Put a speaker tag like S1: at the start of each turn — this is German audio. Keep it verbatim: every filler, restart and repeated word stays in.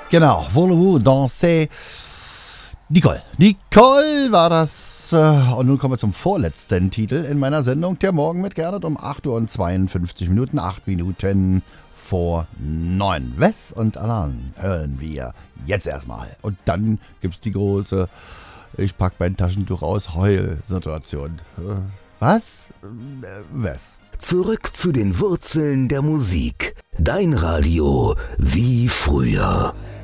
S1: Genau, Voulez-vous danser? Nicole. Nicole war das. Und nun kommen wir zum vorletzten Titel in meiner Sendung. Der Morgen mit Gernot um acht Uhr und zweiundfünfzig Minuten, acht Minuten vor neun. Wes und Alain hören wir jetzt erstmal. Und dann gibt's die große, ich pack mein Taschentuch aus, Heul-Situation. Was? Wes?
S2: Zurück zu den Wurzeln der Musik. Dein Radio wie früher.